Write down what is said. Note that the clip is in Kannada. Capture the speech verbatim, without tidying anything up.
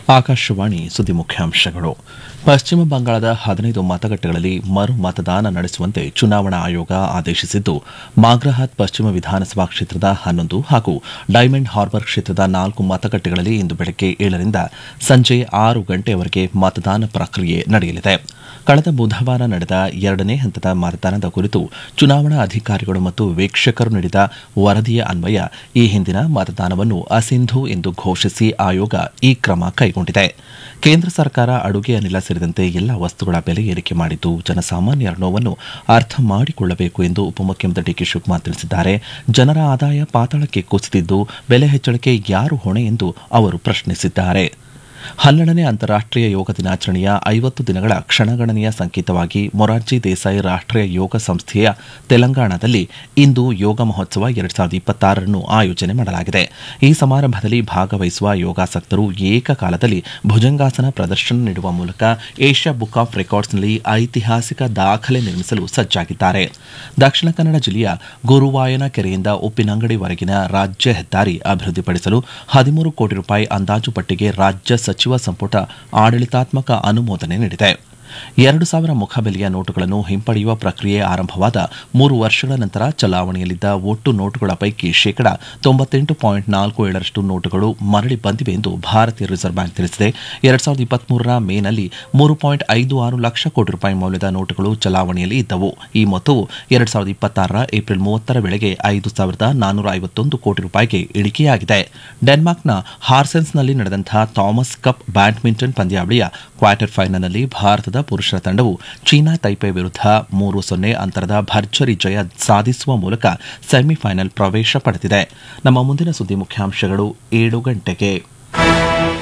ಆಕಾಶವಾಣಿ ಸುದ್ದಿ ಮುಖ್ಯಾಂಶಗಳು. ಪಶ್ಚಿಮ ಬಂಗಾಳದ ಹದಿನೈದು ಮತಗಟ್ಟೆಗಳಲ್ಲಿ ಮರು ಮತದಾನ ನಡೆಸುವಂತೆ ಚುನಾವಣಾ ಆಯೋಗ ಆದೇಶಿಸಿದ್ದು, ಮಾಗ್ರಹಾತ್ ಪಶ್ಚಿಮ ವಿಧಾನಸಭಾ ಕ್ಷೇತ್ರದ ಹನ್ನೊಂದು ಹಾಗೂ ಡೈಮಂಡ್ ಹಾರ್ಬರ್ ಕ್ಷೇತ್ರದ ನಾಲ್ಕು ಮತಗಟ್ಟೆಗಳಲ್ಲಿ ಇಂದು ಬೆಳಗ್ಗೆ ಏಳರಿಂದ ಸಂಜೆ ಆರು ಗಂಟೆಯವರೆಗೆ ಮತದಾನ ಪ್ರಕ್ರಿಯೆ ನಡೆಯಲಿದೆ. ಕಳೆದ ಬುಧವಾರ ನಡೆದ ಎರಡನೇ ಹಂತದ ಮತದಾನದ ಕುರಿತು ಚುನಾವಣಾ ಅಧಿಕಾರಿಗಳು ಮತ್ತು ವೀಕ್ಷಕರು ನೀಡಿದ ವರದಿಯ ಅನ್ವಯ ಈ ಹಿಂದಿನ ಮತದಾನವನ್ನು ಅಸಿಂಧು ಎಂದು ಘೋಷಿಸಿ ಆಯೋಗ ಈ ಕ್ರಮ ಕೈಗೊಂಡಿದೆ. ಕೇಂದ್ರ ಸರ್ಕಾರ ಅಡುಗೆ ಅನಿಲ ಸೇರಿದಂತೆ ಎಲ್ಲ ವಸ್ತುಗಳ ಬೆಲೆ ಏರಿಕೆ ಮಾಡಿದ್ದು, ಜನಸಾಮಾನ್ಯರ ನೋವನ್ನು ಅರ್ಥ ಮಾಡಿಕೊಳ್ಳಬೇಕು ಎಂದು ಉಪಮುಖ್ಯಮಂತ್ರಿ ಡಿಕೆ ಶಿವಕುಮಾರ್ ತಿಳಿಸಿದ್ದಾರೆ. ಜನರ ಆದಾಯ ಪಾತಾಳಕ್ಕೆ ಕುಸಿದಿದ್ದು, ಬೆಲೆ ಹೆಚ್ಚಳಕ್ಕೆ ಯಾರು ಹೊಣೆ ಎಂದು ಅವರು ಪ್ರಶ್ನಿಸಿದ್ದಾರೆ. ಹನ್ನೆರಡನೇ ಅಂತಾರಾಷ್ಟೀಯ ಯೋಗ ದಿನಾಚರಣೆಯ ಐವತ್ತು ದಿನಗಳ ಕ್ಷಣಗಣನೆಯ ಸಂಕೇತವಾಗಿ ಮೊರಾರ್ಜಿ ದೇಸಾಯಿ ರಾಷ್ಟೀಯ ಯೋಗ ಸಂಸ್ಥೆಯ ತೆಲಂಗಾಣದಲ್ಲಿ ಇಂದು ಯೋಗ ಮಹೋತ್ಸವ ಎರಡು ಸಾವಿರದ ಇಪ್ಪತ್ತಾರನ್ನು ಆಯೋಜನೆ ಮಾಡಲಾಗಿದೆ. ಈ ಸಮಾರಂಭದಲ್ಲಿ ಭಾಗವಹಿಸುವ ಯೋಗಾಸಕ್ತರು ಏಕಕಾಲದಲ್ಲಿ ಭುಜಂಗಾಸನ ಪ್ರದರ್ಶನ ನೀಡುವ ಮೂಲಕ ಏಷ್ಯಾ ಬುಕ್ ಆಫ್ ರೆಕಾರ್ಡ್ಸ್ನಲ್ಲಿ ಐತಿಹಾಸಿಕ ದಾಖಲೆ ನಿರ್ಮಿಸಲು ಸಜ್ಜಾಗಿದ್ದಾರೆ. ದಕ್ಷಿಣ ಕನ್ನಡ ಜಿಲ್ಲೆಯ ಗುರುವಾಯನ ಕೆರೆಯಿಂದ ಉಪ್ಪಿನಂಗಡಿವರೆಗಿನ ರಾಜ್ಯ ಹೆದ್ದಾರಿ ಅಭಿವೃದ್ಧಿಪಡಿಸಲು ಹದಿಮೂರು ಕೋಟಿ ರೂಪಾಯಿ ಅಂದಾಜು ಪಟ್ಟಿಗೆ ರಾಜ್ಯ ಸಚಿವ ಸಂಪುಟ ಆಡಳಿತಾತ್ಮಕ ಅನುಮೋದನೆ ನೀಡಿದೆ. ಎರಡು ಸಾವಿರ ಮುಖಬೆಲೆಯ ನೋಟುಗಳನ್ನು ಹಿಂಪಡೆಯುವ ಪ್ರಕ್ರಿಯೆ ಆರಂಭವಾದ ಮೂರು ವರ್ಷಗಳ ನಂತರ ಚಲಾವಣೆಯಲ್ಲಿದ್ದ ಒಟ್ಟು ನೋಟುಗಳ ಪೈಕಿ ಶೇಕಡಾ ತೊಂಬತ್ತೆಂಟು ಪಾಯಿಂಟ್ ನಾಲ್ಕು ಏಳರಷ್ಟು ನೋಟುಗಳು ಮರಳಿ ಬಂದಿವೆ ಎಂದು ಭಾರತೀಯ ರಿಸರ್ವ್ ಬ್ಯಾಂಕ್ ತಿಳಿಸಿದೆ. ಎರಡು ಸಾವಿರದ ಇಪ್ಪತ್ಮೂರರ ಮೇನಲ್ಲಿ ಮೂರು ಪಾಯಿಂಟ್ ಐದು ಆರು ಲಕ್ಷ ಕೋಟಿ ರೂಪಾಯಿ ಮೌಲ್ಯದ ನೋಟುಗಳು ಚಲಾವಣೆಯಲ್ಲಿ ಇದ್ದವು. ಈ ಮೊತ್ತವು ಎರಡು ಸಾವಿರದ ಇಪ್ಪತ್ತಾರರ ಏಪ್ರಿಲ್ ಮೂವತ್ತರ ವೇಳೆಗೆ ಐದು ಸಾವಿರದ ನಾನ್ನೂರ ಐವತ್ತೊಂದು ಕೋಟಿ ರೂಪಾಯಿಗೆ ಇಳಿಕೆಯಾಗಿದೆ. ಡೆನ್ಮಾರ್ಕ್ನ ಹಾರ್ಸೆನ್ಸ್ನಲ್ಲಿ ನಡೆದಂತಹ ಥಾಮಸ್ ಕಪ್ ಬ್ಯಾಡ್ಮಿಂಟನ್ ಪಂದ್ಯಾವಳಿಯ ಕ್ವಾರ್ಟರ್ ಫೈನಲ್ನಲ್ಲಿ ಭಾರತದ ಪುರುಷರ ತಂಡವು ಚೀನಾ ತೈಪೆ ವಿರುದ್ಧ ಮೂರು ಸೊನ್ನೆ ಅಂತರದ ಭರ್ಜರಿ ಜಯ ಸಾಧಿಸುವ ಮೂಲಕ ಸೆಮಿಫೈನಲ್ ಪ್ರವೇಶ ಪಡೆದಿದೆ. ನಮ್ಮ ಮುಂದಿನ ಸುದ್ದಿ ಮುಖ್ಯಾಂಶಗಳು ಏಳು ಗಂಟೆಗೆ.